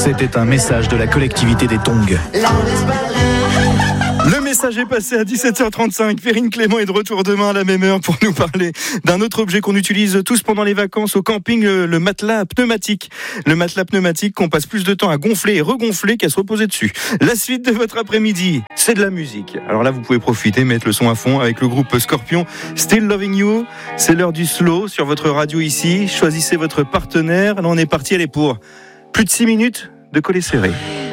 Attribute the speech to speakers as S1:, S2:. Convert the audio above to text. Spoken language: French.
S1: C'était un message de la collectivité des Tongs.
S2: Le message est passé à 17h35. Perrine Clément est de retour demain à la même heure pour nous parler d'un autre objet qu'on utilise tous pendant les vacances au camping, le matelas pneumatique. Le matelas pneumatique qu'on passe plus de temps à gonfler et regonfler qu'à se reposer dessus. La suite de votre après-midi, c'est de la musique. Alors là, vous pouvez profiter, mettre le son à fond avec le groupe Scorpion. Still Loving You, c'est l'heure du slow sur votre radio ici. Choisissez votre partenaire. Là, on est parti, allez, pour plus de 6 minutes de coller serré.